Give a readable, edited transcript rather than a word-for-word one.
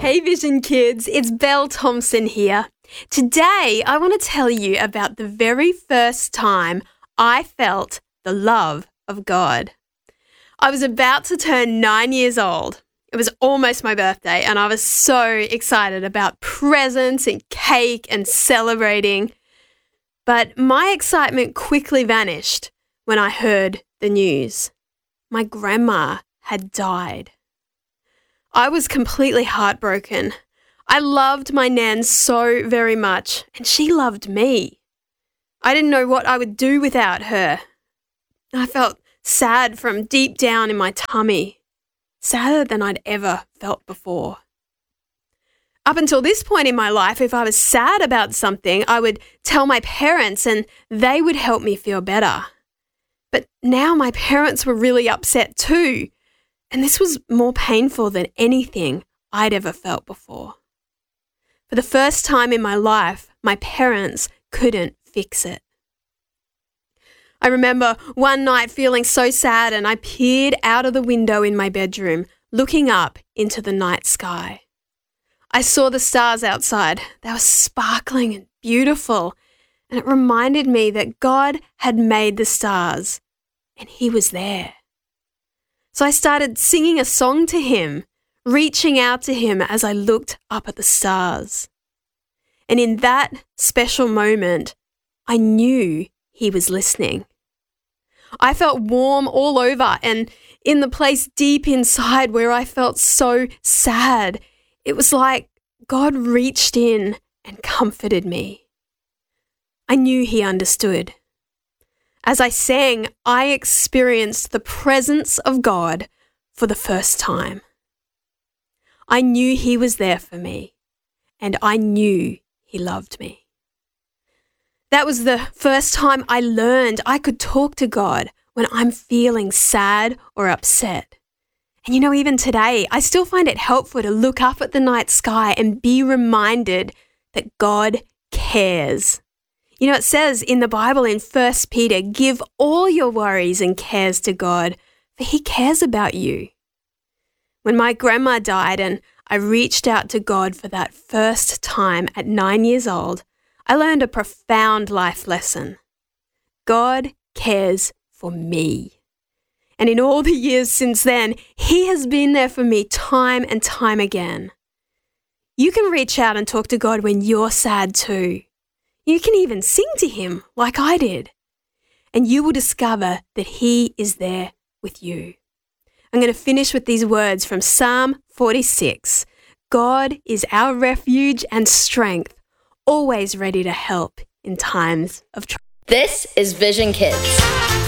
Hey Vision Kids, it's Belle Thompson here. Today I want to tell you about the very first time I felt the love of God. I was about to turn 9 years old. It was almost my birthday and I was so excited about presents and cake and celebrating. But my excitement quickly vanished when I heard the news. My grandma had died. I was completely heartbroken. I loved my Nan so very much, and she loved me. I didn't know what I would do without her. I felt sad from deep down in my tummy, sadder than I'd ever felt before. Up until this point in my life, if I was sad about something, I would tell my parents and they would help me feel better. But now my parents were really upset too. And this was more painful than anything I'd ever felt before. For the first time in my life, my parents couldn't fix it. I remember one night feeling so sad and I peered out of the window in my bedroom, looking up into the night sky. I saw the stars outside. They were sparkling and beautiful, and it reminded me that God had made the stars and He was there. So I started singing a song to Him, reaching out to Him as I looked up at the stars. And in that special moment, I knew He was listening. I felt warm all over, and in the place deep inside where I felt so sad, it was like God reached in and comforted me. I knew He understood. As I sang, I experienced the presence of God for the first time. I knew He was there for me, and I knew He loved me. That was the first time I learned I could talk to God when I'm feeling sad or upset. And even today, I still find it helpful to look up at the night sky and be reminded that God cares. It says in the Bible in 1 Peter, give all your worries and cares to God, for He cares about you. When my grandma died and I reached out to God for that first time at 9 years old, I learned a profound life lesson. God cares for me. And in all the years since then, He has been there for me time and time again. You can reach out and talk to God when you're sad too. You can even sing to Him like I did. And you will discover that He is there with you. I'm going to finish with these words from Psalm 46. God is our refuge and strength, always ready to help in times of trouble. This is Vision Kids.